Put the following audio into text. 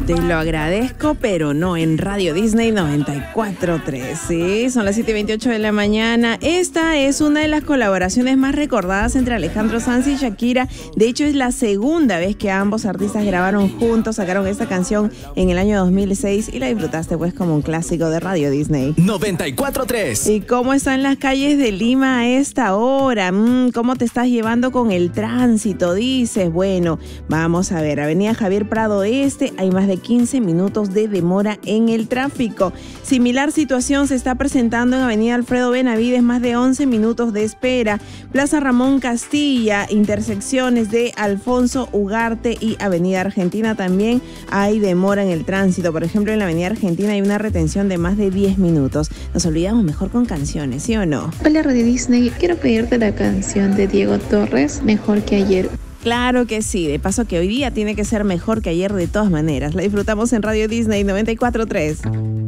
Te lo agradezco, pero no en Radio Disney 94.3. Sí, son las 7:28 de la mañana. Esta es una de las colaboraciones más recordadas entre Alejandro Sanz y Shakira. De hecho, es la segunda vez que ambos artistas grabaron juntos, sacaron esta canción en el año 2006 y la disfrutaste pues como un clásico de Radio Disney 94.3. ¿Y cómo están las calles de Lima a esta hora? ¿Cómo te estás llevando con el tránsito? Dices, bueno, vamos a ver, Avenida Javier Prado Este, hay más de 15 minutos de demora en el tráfico. Similar situación se está presentando en Avenida Alfredo Benavides, más de 11 minutos de espera. Plaza Ramón Castilla, intersecciones de Alfonso Ugarte y Avenida Argentina también hay demora en el tránsito. Por ejemplo, en la Avenida Argentina hay una retención de más de 10 minutos. Nos olvidamos mejor con canciones, ¿sí o no? Hola Radio Disney, quiero pedirte la canción de Diego Torres, Mejor que ayer. Claro que sí, de paso que hoy día tiene que ser mejor que ayer de todas maneras. La disfrutamos en Radio Disney 94.3.